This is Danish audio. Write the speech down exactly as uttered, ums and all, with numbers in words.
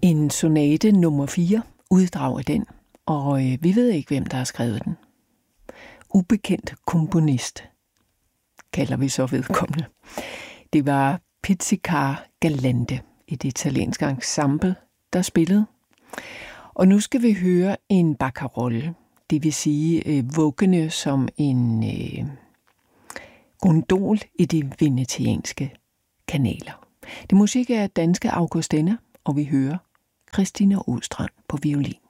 En sonate nummer fire, uddrag af den, og øh, vi ved ikke, hvem der har skrevet den. Ubekendt komponist, kalder vi så vedkommende. Det var Pizzicar Galante, et italiensk ensemble, der spillede. Og nu skal vi høre en barcarolle, det vil sige øh, vuggende som en øh, gondol i de venetianske kanaler. Det musik er danske Augustina, og vi hører Christina Åstrand på violin.